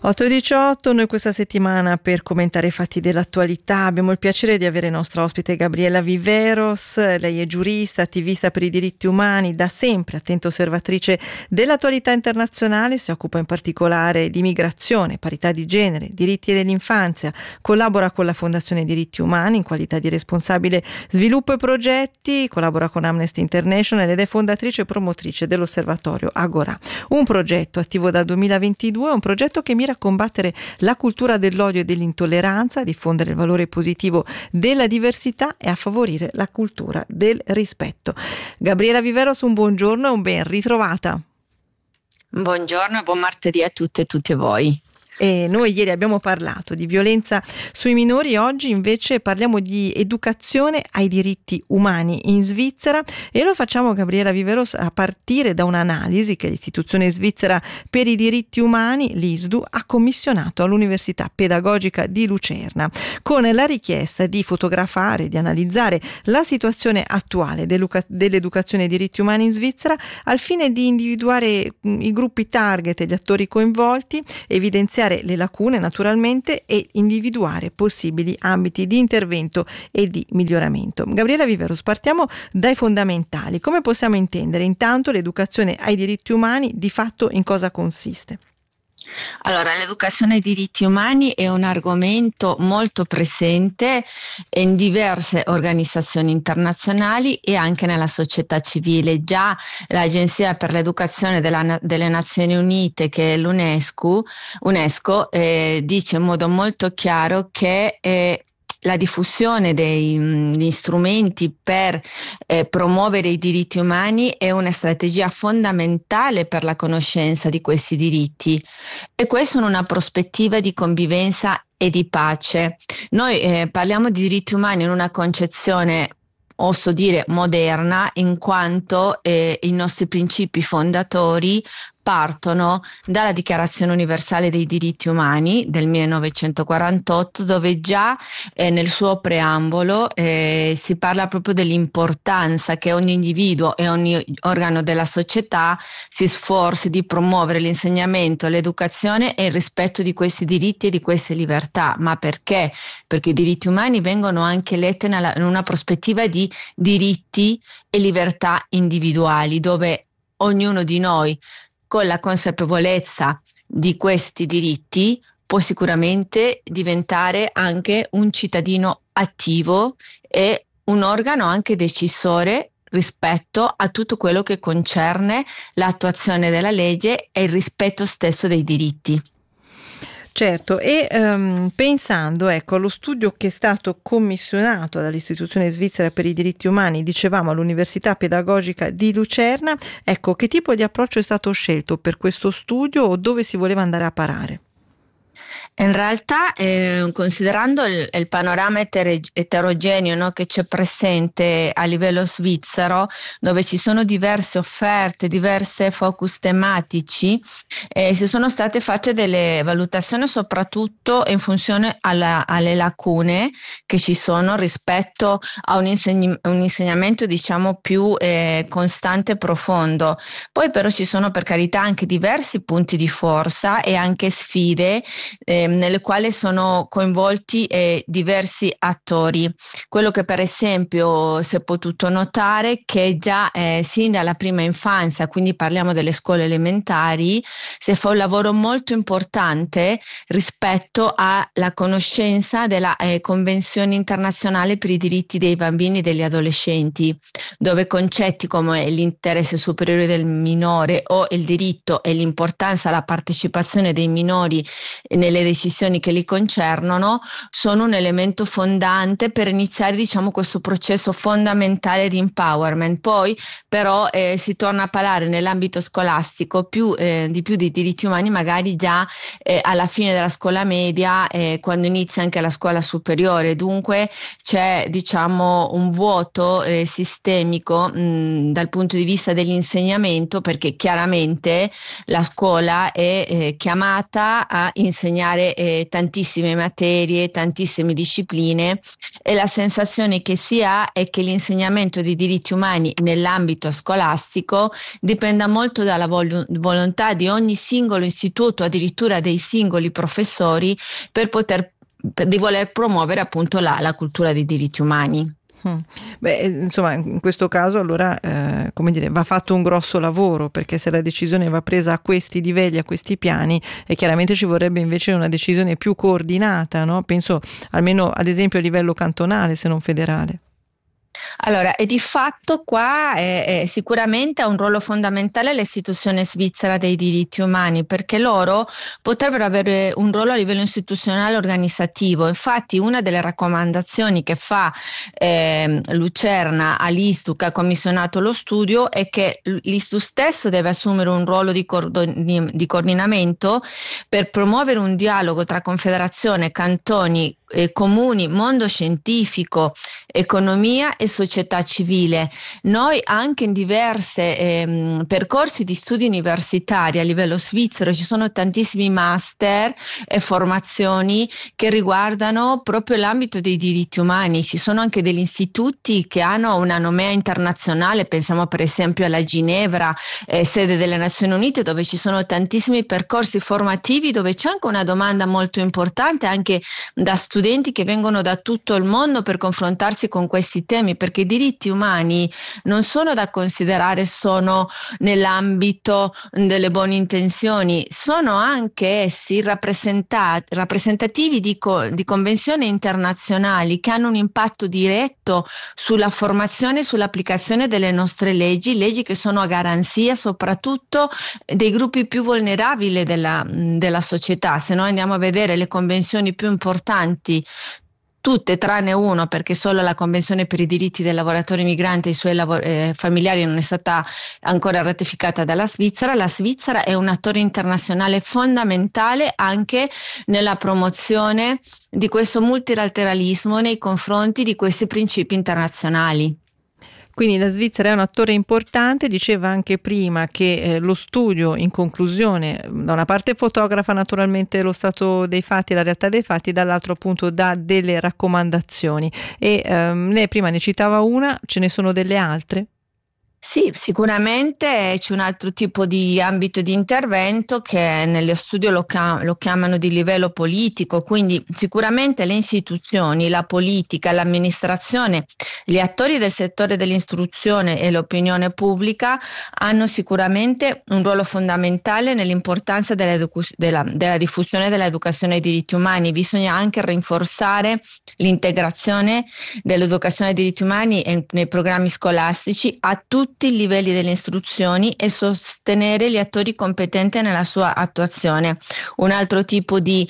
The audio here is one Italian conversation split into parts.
8:18, noi questa settimana per commentare i fatti dell'attualità abbiamo il piacere di avere nostra ospite Gabriela Viveros. Lei è giurista, attivista per i diritti umani, da sempre attenta osservatrice dell'attualità internazionale, si occupa in particolare di migrazione, parità di genere, diritti dell'infanzia, collabora con la Fondazione Diritti Umani in qualità di responsabile sviluppo e progetti, collabora con Amnesty International ed è fondatrice e promotrice dell'osservatorio Agora, un progetto attivo dal 2022, un progetto che mira a combattere la cultura dell'odio e dell'intolleranza, a diffondere il valore positivo della diversità e a favorire la cultura del rispetto. Gabriela Viveros, un buongiorno e un ben ritrovata. Buongiorno e buon martedì a tutte e tutti voi. E noi ieri abbiamo parlato di violenza sui minori, oggi invece parliamo di educazione ai diritti umani in Svizzera e lo facciamo, Gabriela Viveros, a partire da un'analisi che l'Istituzione Svizzera per i diritti umani, l'ISDU, ha commissionato all'Università Pedagogica di Lucerna con la richiesta di fotografare, di analizzare la situazione attuale dell'educazione ai diritti umani in Svizzera al fine di individuare i gruppi target e gli attori coinvolti, evidenziare le lacune naturalmente e individuare possibili ambiti di intervento e di miglioramento. Gabriela Viveros, partiamo dai fondamentali. Come possiamo intendere intanto l'educazione ai diritti umani, di fatto in cosa consiste? Allora, l'educazione ai diritti umani è un argomento molto presente in diverse organizzazioni internazionali e anche nella società civile. Già l'Agenzia per l'Educazione delle Nazioni Unite, che è l'UNESCO, dice in modo molto chiaro che la diffusione degli strumenti per promuovere i diritti umani è una strategia fondamentale per la conoscenza di questi diritti, e questo in una prospettiva di convivenza e di pace. Noi parliamo di diritti umani in una concezione, oso dire, moderna, in quanto i nostri principi fondatori partono dalla Dichiarazione Universale dei Diritti Umani del 1948, dove già nel suo preambolo si parla proprio dell'importanza che ogni individuo e ogni organo della società si sforzi di promuovere l'insegnamento, l'educazione e il rispetto di questi diritti e di queste libertà. Ma perché? Perché i diritti umani vengono anche letti in una prospettiva di diritti e libertà individuali, dove ognuno di noi, con la consapevolezza di questi diritti, può sicuramente diventare anche un cittadino attivo e un organo anche decisore rispetto a tutto quello che concerne l'attuazione della legge e il rispetto stesso dei diritti. Certo, e pensando allo studio che è stato commissionato dall'Istituzione Svizzera per i diritti umani, dicevamo all'Università Pedagogica di Lucerna, che tipo di approccio è stato scelto per questo studio o dove si voleva andare a parare? In realtà, considerando il panorama eterogeneo, no, che c'è presente a livello svizzero, dove ci sono diverse offerte, diverse focus tematici, si sono state fatte delle valutazioni soprattutto in funzione alle lacune che ci sono rispetto a un insegnamento, diciamo, più costante e profondo. Poi però ci sono, per carità, anche diversi punti di forza e anche sfide nelle quali sono coinvolti diversi attori. Quello che per esempio si è potuto notare che già sin dalla prima infanzia, quindi parliamo delle scuole elementari, si fa un lavoro molto importante rispetto alla conoscenza della Convenzione internazionale per i diritti dei bambini e degli adolescenti, dove concetti come l'interesse superiore del minore o il diritto e l'importanza alla partecipazione dei minori nelle decisioni che li concernono sono un elemento fondante per iniziare, diciamo, questo processo fondamentale di empowerment. Poi però si torna a parlare nell'ambito scolastico di più di diritti umani magari già alla fine della scuola media, quando inizia anche la scuola superiore. Dunque c'è, diciamo, un vuoto sistemico dal punto di vista dell'insegnamento, perché chiaramente la scuola è chiamata a insegnare studiare tantissime materie, tantissime discipline, e la sensazione che si ha è che l'insegnamento di diritti umani nell'ambito scolastico dipenda molto dalla volontà di ogni singolo istituto, addirittura dei singoli professori, di voler promuovere appunto la cultura dei diritti umani. Beh, insomma, in questo caso allora come dire, va fatto un grosso lavoro, perché se la decisione va presa a questi livelli, a questi piani, e chiaramente ci vorrebbe invece una decisione più coordinata, no? Penso almeno ad esempio a livello cantonale, se non federale. Allora, e di fatto qua sicuramente ha un ruolo fondamentale l'istituzione svizzera dei diritti umani, perché loro potrebbero avere un ruolo a livello istituzionale organizzativo. Infatti una delle raccomandazioni che fa Lucerna all'ISTU, che ha commissionato lo studio, è che l'ISTU stesso deve assumere un ruolo di coordinamento per promuovere un dialogo tra Confederazione, cantoni, comuni, mondo scientifico, economia e società civile. Noi anche in diverse percorsi di studi universitari a livello svizzero ci sono tantissimi master e formazioni che riguardano proprio l'ambito dei diritti umani. Ci sono anche degli istituti che hanno una nomea internazionale, pensiamo per esempio alla Ginevra, sede delle Nazioni Unite, dove ci sono tantissimi percorsi formativi, dove c'è anche una domanda molto importante anche da studenti che vengono da tutto il mondo per confrontarsi con questi temi, perché i diritti umani non sono da considerare solo nell'ambito delle buone intenzioni, sono anche essi rappresentativi di convenzioni internazionali che hanno un impatto diretto sulla formazione e sull'applicazione delle nostre leggi che sono a garanzia soprattutto dei gruppi più vulnerabili della società. Se noi andiamo a vedere le convenzioni più importanti, tutte tranne uno, perché solo la Convenzione per i diritti del lavoratore migrante e i suoi familiari non è stata ancora ratificata dalla Svizzera. La Svizzera è un attore internazionale fondamentale anche nella promozione di questo multilateralismo nei confronti di questi principi internazionali. Quindi la Svizzera è un attore importante. Diceva anche prima che lo studio, in conclusione, da una parte fotografa naturalmente lo stato dei fatti, la realtà dei fatti, dall'altro appunto dà delle raccomandazioni, e lei prima ne citava una, ce ne sono delle altre? Sì, sicuramente c'è un altro tipo di ambito di intervento che nello studio lo chiamano di livello politico, quindi sicuramente le istituzioni, la politica, l'amministrazione, gli attori del settore dell'istruzione e l'opinione pubblica hanno sicuramente un ruolo fondamentale nell'importanza della diffusione dell'educazione ai diritti umani. Bisogna anche rinforzare l'integrazione dell'educazione ai diritti umani nei programmi scolastici a tutti i livelli delle istruzioni e sostenere gli attori competenti nella sua attuazione. Un altro tipo di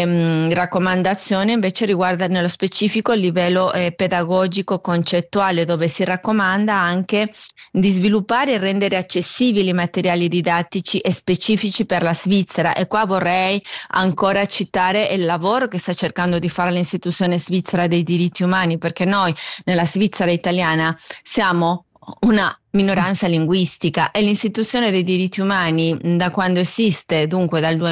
raccomandazione invece riguarda nello specifico il livello pedagogico concettuale, dove si raccomanda anche di sviluppare e rendere accessibili i materiali didattici e specifici per la Svizzera. E qua vorrei ancora citare il lavoro che sta cercando di fare l'Istituzione Svizzera dei diritti umani, perché noi nella Svizzera italiana siamo una minoranza linguistica e l'Istituzione dei diritti umani, da quando esiste, dunque dal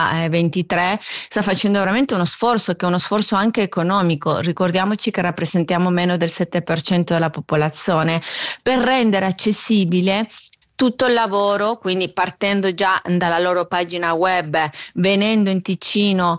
2023, sta facendo veramente uno sforzo, che è uno sforzo anche economico. Ricordiamoci che rappresentiamo meno del 7% della popolazione, per rendere accessibile tutto il lavoro, quindi partendo già dalla loro pagina web, venendo in Ticino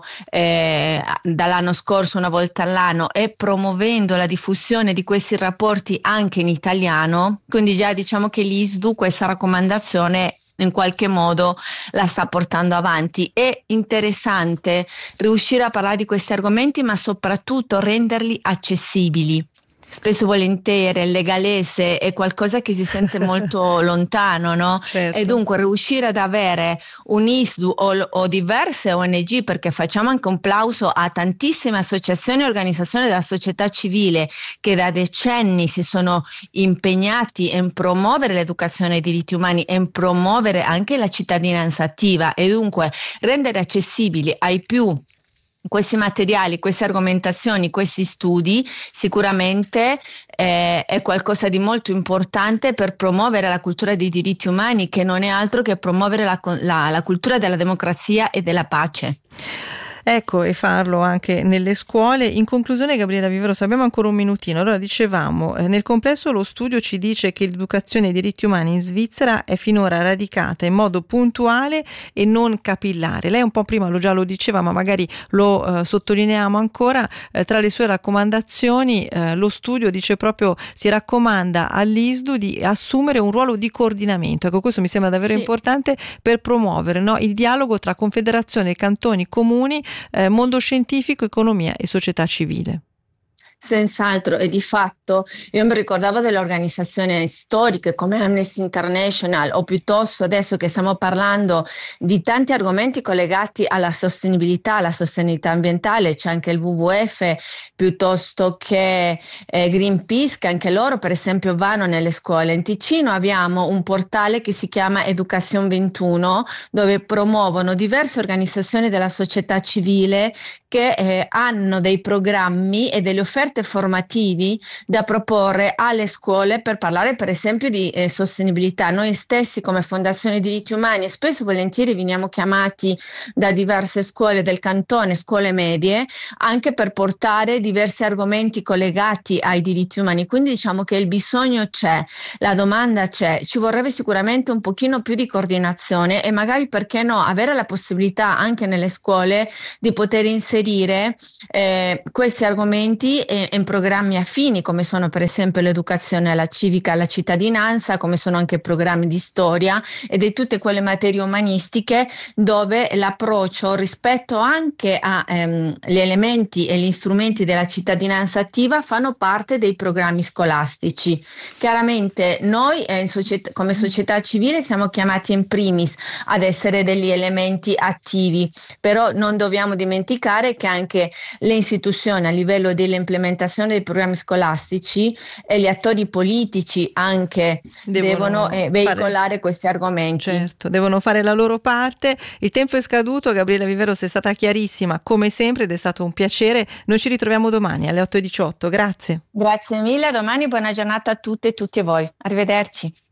dall'anno scorso una volta all'anno e promuovendo la diffusione di questi rapporti anche in italiano. Quindi già diciamo che l'ISDU questa raccomandazione in qualche modo la sta portando avanti. È interessante riuscire a parlare di questi argomenti, ma soprattutto renderli accessibili. Spesso e volentieri il legalese è qualcosa che si sente molto lontano, no? Certo. E dunque riuscire ad avere un ISDU o diverse ONG, perché facciamo anche un plauso a tantissime associazioni e organizzazioni della società civile che da decenni si sono impegnati in promuovere l'educazione ai diritti umani e in promuovere anche la cittadinanza attiva, e dunque rendere accessibili ai più questi materiali, queste argomentazioni, questi studi sicuramente è qualcosa di molto importante per promuovere la cultura dei diritti umani, che non è altro che promuovere la cultura della democrazia e della pace. Ecco, e farlo anche nelle scuole. In conclusione, Gabriella Viveros, abbiamo ancora un minutino. Allora, dicevamo, nel complesso lo studio ci dice che l'educazione ai diritti umani in Svizzera è finora radicata in modo puntuale e non capillare. Lei un po' prima lo diceva, ma magari lo sottolineiamo ancora. Tra le sue raccomandazioni, lo studio dice proprio, si raccomanda all'ISDU di assumere un ruolo di coordinamento. Ecco, questo mi sembra davvero importante per promuovere, no, il dialogo tra confederazione, cantoni, comuni, mondo scientifico, economia e società civile. Senz'altro, e di fatto io mi ricordavo delle organizzazioni storiche come Amnesty International, o piuttosto adesso che stiamo parlando di tanti argomenti collegati alla sostenibilità ambientale, c'è anche il WWF, piuttosto che Greenpeace, che anche loro per esempio vanno nelle scuole. In Ticino abbiamo un portale che si chiama Education 21, dove promuovono diverse organizzazioni della società civile che hanno dei programmi e delle offerte formativi da proporre alle scuole per parlare per esempio di sostenibilità. Noi stessi come Fondazione Diritti Umani spesso e volentieri veniamo chiamati da diverse scuole del cantone, scuole medie, anche per portare diversi argomenti collegati ai diritti umani. Quindi diciamo che il bisogno c'è, la domanda c'è, ci vorrebbe sicuramente un pochino più di coordinazione e magari, perché no, avere la possibilità anche nelle scuole di poter inserire questi argomenti in programmi affini, come sono per esempio l'educazione alla civica, alla cittadinanza, come sono anche programmi di storia e di tutte quelle materie umanistiche dove l'approccio rispetto anche agli elementi e gli strumenti della cittadinanza attiva fanno parte dei programmi scolastici. Chiaramente noi come società civile siamo chiamati in primis ad essere degli elementi attivi, però non dobbiamo dimenticare che anche le istituzioni a livello dell'implementazione dei programmi scolastici e gli attori politici anche devono veicolare questi argomenti. Certo, devono fare la loro parte. Il tempo è scaduto, Gabriella Viveros è stata chiarissima come sempre ed è stato un piacere. Noi ci ritroviamo domani alle 8:18. Grazie. Grazie mille, a domani, buona giornata a tutte e tutti voi. Arrivederci.